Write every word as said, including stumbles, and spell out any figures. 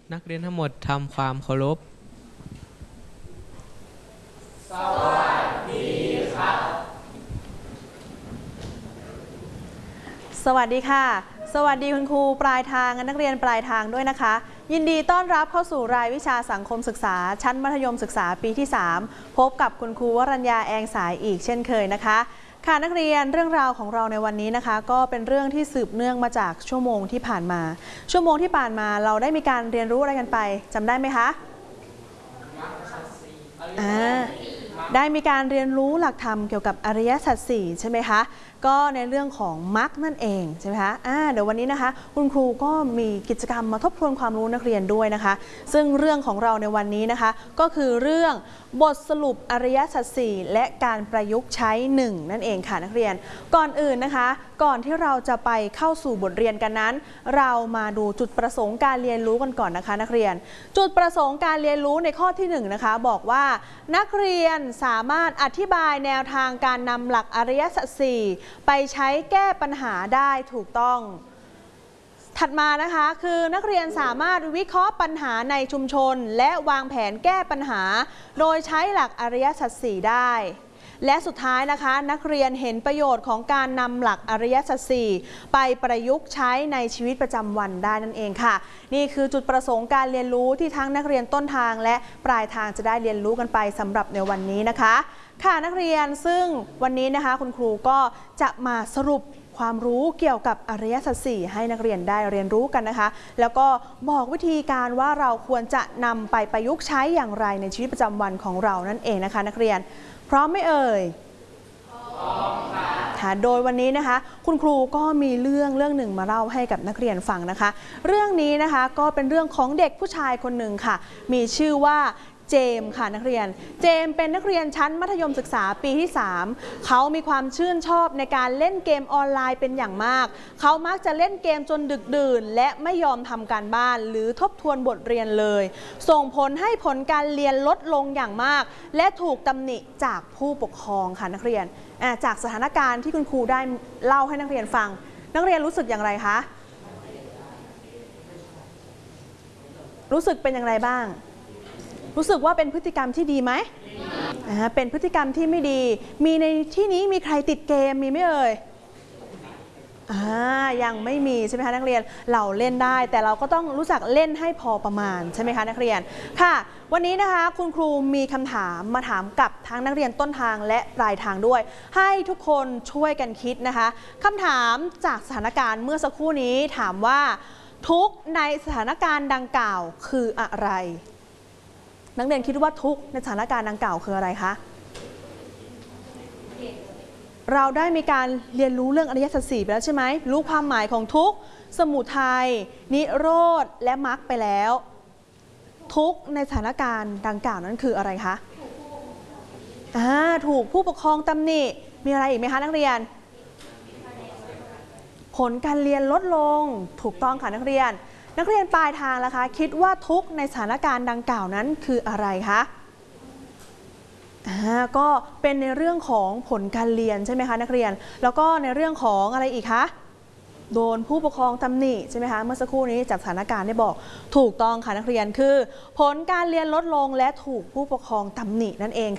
นักเรียนทั้งหมดทำความเคารพสวัสดีครับสวัสดีค่ะสวัสดีคุณครูปลายทางและนักเรียนปลายทางด้วยนะคะยินดีต้อนรับเข้าสู่รายวิชาสังคมศึกษาชั้นมัธยมศึกษาปีที่สามพบกับคุณครูวรัญญาแองสายอีกเช่นเคยนะคะค่ะนักเรียนเรื่องราวของเราในวันนี้นะคะก็เป็นเรื่องที่สืบเนื่องมาจากชั่วโมงที่ผ่านมาชั่วโมงที่ผ่านมาเราได้มีการเรียนรู้อะไรกันไปจำได้ไหมคะอ่าได้มีการเรียนรู้หลักธรรมเกี่ยวกับอริยสัจสี่ใช่ไหมคะก็ในเรื่องของมรรคนั่นเองใช่ไหมคะอ่าเดี๋ยววันนี้นะคะคุณครูก็มีกิจกรรมมาทบทวนความรู้นักเรียนด้วยนะคะซึ่งเรื่องของเราในวันนี้นะคะก็คือเรื่องบทสรุปอริยสัจสี่และการประยุกต์ใช้หนึ่งนั่นเองค่ะนักเรียนก่อนอื่นนะคะก่อนที่เราจะไปเข้าสู่บทเรียนกันนั้นเรามาดูจุดประสงค์การเรียนรู้กันก่อนนะคะนักเรียนจุดประสงค์การเรียนรู้ในข้อที่หนึ่งนะคะบอกว่านักเรียนสามารถอธิบายแนวทางการนำหลักอริยสัจสี่ไปใช้แก้ปัญหาได้ถูกต้องถัดมานะคะคือนักเรียนสามารถวิเคราะห์ปัญหาในชุมชนและวางแผนแก้ปัญหาโดยใช้หลักอริยสัจสี่ได้และสุดท้ายนะคะนักเรียนเห็นประโยชน์ของการนำหลักอริยสัจสี่ไปประยุกต์ใช้ในชีวิตประจำวันได้นั่นเองค่ะนี่คือจุดประสงค์การเรียนรู้ที่ทั้งนักเรียนต้นทางและปลายทางจะได้เรียนรู้กันไปสำหรับในวันนี้นะคะค่ะนักเรียนซึ่งวันนี้นะคะคุณครูก็จะมาสรุปความรู้เกี่ยวกับอริยสัจสี่ให้นักเรียนได้เรียนรู้กันนะคะแล้วก็บอกวิธีการว่าเราควรจะนำไปประยุกต์ใช้อย่างไรในชีวิตประจำวันของเรานั่นเองนะคะนักเรียนพร้อมไหมเอ่ยพร้อมค่ะโดยวันนี้นะคะคุณครูก็มีเรื่องเรื่องหนึ่งมาเล่าให้กับนักเรียนฟังนะคะเรื่องนี้นะคะก็เป็นเรื่องของเด็กผู้ชายคนหนึ่งค่ะมีชื่อว่าเจมค่ะนักเรียนเจมเป็นนักเรียนชั้นมัธยมศึกษาปีที่สามเขามีความชื่นชอบในการเล่นเกมออนไลน์เป็นอย่างมากเขามักจะเล่นเกมจนดึกดื่นและไม่ยอมทำการบ้านหรือทบทวนบทเรียนเลยส่งผลให้ผลการเรียนลดลงอย่างมากและถูกตำหนิจากผู้ปกครองค่ะนักเรียนจากสถานการณ์ที่คุณครูได้เล่าให้นักเรียนฟังนักเรียนรู้สึกอย่างไรคะรู้สึกเป็นอย่างไรบ้างรู้สึกว่าเป็นพฤติกรรมที่ดีไหมเป็นพฤติกรรมที่ไม่ดีมีในที่นี้มีใครติดเกมมีไหมเอ่ยอ่ายังไม่มีใช่ไหมคะนักเรียนเราเล่นได้แต่เราก็ต้องรู้จักเล่นให้พอประมาณใช่ไหมคะนักเรียนค่ะวันนี้นะคะคุณครูมีคำถามมาถามกับทั้งนักเรียนต้นทางและปลายทางด้วยให้ทุกคนช่วยกันคิดนะคะคำถามจากสถานการณ์เมื่อสักครู่นี้ถามว่าทุกข์ในสถานการณ์ดังกล่าวคืออะไรนักเรียนคิดว่าทุกข์ในสถานการณ์ดังกล่าวคืออะไรคะเราได้มีการเรียนรู้เรื่องอริยสัจสี่ไปแล้วใช่ไหมรู้ความหมายของทุกข์สมุทัยนิโรธและมรรคไปแล้วทุกข์ในสถานการณ์ดังกล่าวนั้นคืออะไรคะอ่าถูกผู้ปกครองตำหนิมีอะไรอีกไหมคะนักเรียนผลการเรียนลดลงถูกต้องค่ะนักเรียนนักเรียนปลายทางล่ะคะคิดว่าทุกข์ในสถานการณ์ดังกล่าวนั้นคืออะไรคะอ่าก็เป็นในเรื่องของผลการเรียนใช่ไหมคะนักเรียนแล้วก็ในเรื่องของอะไรอีกคะโดนผู้ปกครองตำหนิใช่ไหมคะเมื่อสักครู่นี้จากสถานการณ์ได้บอกถูกต้องค่ะนักเรียนคือผลการเรียนลดลงและถูกผู้ปกครองตำหนินั่นเอง